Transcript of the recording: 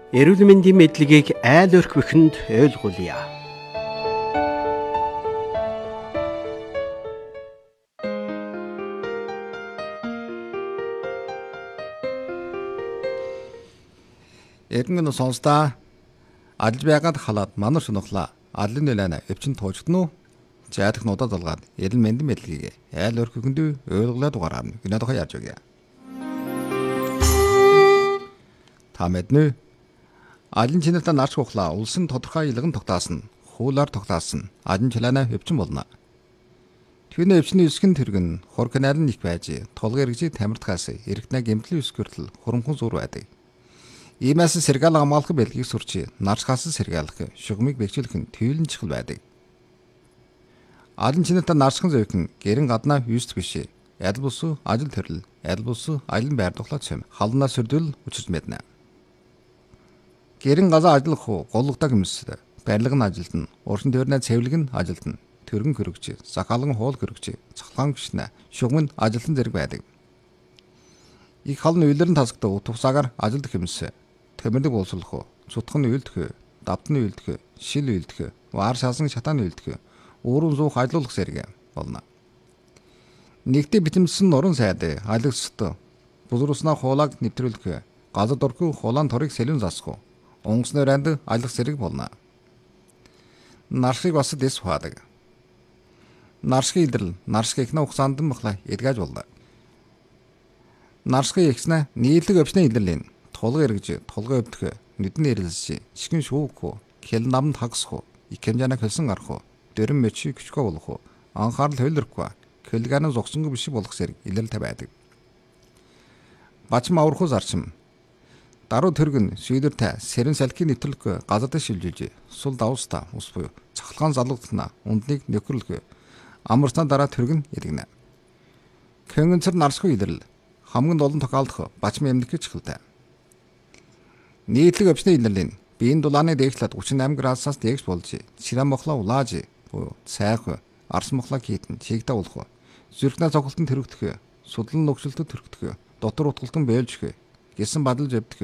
Эрүүл мэндийн мэдлэгийг айл өрхвөخөнд ойлгуулъя. Эргэн сонсдаа ажил байгаад халаад манар шунахлаа. Адлын нөлөөний өвчин туужтнуу жаадах нудад долгаад эрүүл мэндийн мэдлэгийг айл өрхвөخөнд ойлгуулаад дугаараар гинэдохоо яаж өгье. Та мэднэ. Алин чинэртэ нарч ухлаа улсын тодорхой илгэн тогтаасан, хуулаар тогтаасан алин чилаана өвчин болно. Түүний өвчний өсгөн тэргэн хур канал нь их байж, тулгын эргэжийг тамирдахаас эргэтнэ гэмтлийн өсгөртөл хурамхан зур байдаг. Иймээс сэргаал хамгаалах бэлгийг сурч, нарчхаас сэргаалах, шугамыг бэхжүүлэх нь төвлөн чухал байдаг. Алин чинэртэ нарчхан зөөхөн гэрэн гаднаа юуст биш. Адил бус ажил төрөл, адил бус аялан байр тухлаад сэм халнаас сөрдөл учирч мэднэ. Гэрэн газаа ажиллах уу, голлогдог юмсд барилга нь ажилтна, уршин тойрны цэвэрлэг нь ажилтна, төргөн хөрөгч, захаалган хуул хөрөгч, цахлаан гişнэ, шугам нь ажилтан зэрэг байдаг. Их халны үйлэрэн тасагдаг утгасаагаар ажилдах юмс, төмөрлөг боловсруулах уу, цутхан үйлдэх, давтны үйлдэх, шил үйлдэх, ваар шаасан шатааны үйлдэх, уурын суух ажиллуулах зэрэг болно. Нэгдээ битэмсэн нуран сайд, алагсд, бузруснаа хуулаг нэвтрүүлэх, газар дургүй хулаан торыг сэлэн засах, онгоцны ранд аялах зэрэг болно. Наршиг бас дэс хаадаг. Наршиг идрэл, наршиг ихнэ ухсаанд махла эдгэж болно. Наршиг ихснэ нийлэг өвчнө илэрлийн тулга эргэж, тулга өвдөх, нүдэн эрэлсэж, чихэн шүүх, хэл намд хагсах, их хэмжээний хөлсөн гарах, дөрөн мөчи küçгөө болох, анхаарал хөлөрөхгүй, хөлганы зогсонгүй биш болох зэрэг илэрэлтэй байдаг. Бачим аврахуу зарчим. Даруй төргөн шийдвэртэй сэрэн салхины нэвтрүүлэх газар дэш шилжүүлж, сул давста ус буюу цахалгаан залгагдана ундныг нөхөрлөх амарцсан дараа төргөн иргэнэ. Көнгөнцөр нарсгүй илэрл хамгийн олон тохиолдох бачим эмнэлэг чихэлтэй. Нийтлэг өвчнө илэрлийн биеийн дулааны дээшлээд 38 градусаас дээш болж, ширам мохлоо улааж буюу цайх, арс мохлоо хийтэн чигдэ болох, зүрхнээ цогцолтон төрөгдөх, судлан нөгшөлтөд төрөгдөх, дотор утгалтан бэлжих, гэсэн бадлаж өвдөх,